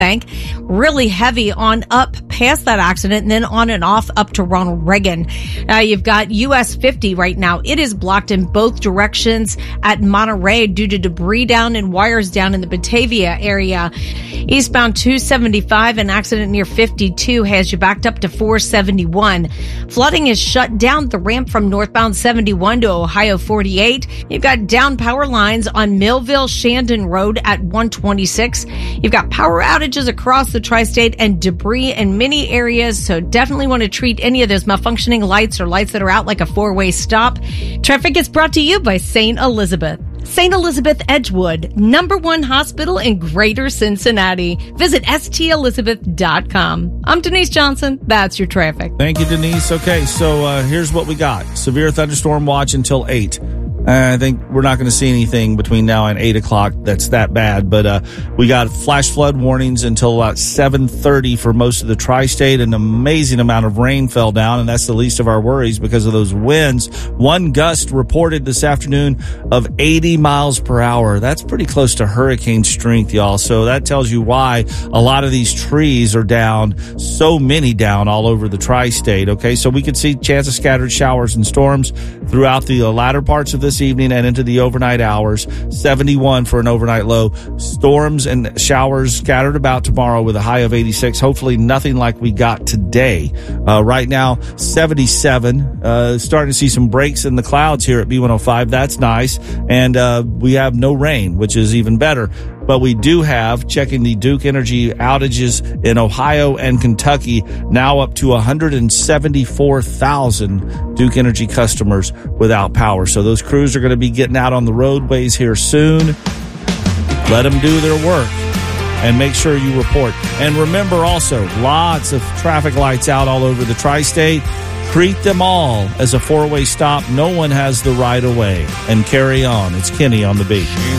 Bank. Really heavy on up past that accident and then on and off up to Ronald Reagan. You've got US 50 right now. It is blocked in both directions at Monterey due to debris down and wires down in the Batavia area. Eastbound 275, an accident near 52 has you backed up to 471. Flooding is shut down the ramp from northbound 71 to Ohio 48. You've got down power lines on Millville-Shandon Road at 126. You've got power outages across the tri-state and debris in many areas, so definitely want to treat any of those malfunctioning lights or lights that are out like a four-way stop. Traffic is brought to you by St. Elizabeth. St. Elizabeth Edgewood, #1 hospital in Greater Cincinnati. Visit stelizabeth.com. I'm Denise Johnson. That's your traffic. Thank you, Denise. Okay, so here's what we got. Severe thunderstorm watch until 8. I think we're not going to see anything between now and 8 o'clock that's that bad, but we got flash flood warnings until about 7:30 for most of the tri-state. An amazing amount of rain fell down, and that's the least of our worries because of those winds. One gust reported this afternoon of 80 miles per hour. That's pretty close to hurricane strength, y'all. So that tells you why a lot of these trees are down, so many down all over the tri-state. Okay, so we could see chance of scattered showers and storms throughout the latter parts of this evening and into the overnight hours. 71 for an overnight low. Storms and showers scattered about tomorrow with a high of 86. Hopefully nothing like we got today. Right now, 77. Starting to see some breaks in the clouds here at B105. That's nice. And we have no rain, which is even better. But we do have, checking the Duke Energy outages in Ohio and Kentucky, now up to 174,000 Duke Energy customers without power. So those crews are going to be getting out on the roadways here soon. Let them do their work and make sure you report. And remember also, lots of traffic lights out all over the tri-state. Treat them all as a four-way stop. No one has the right of way. And carry on. It's Kenny on the beat.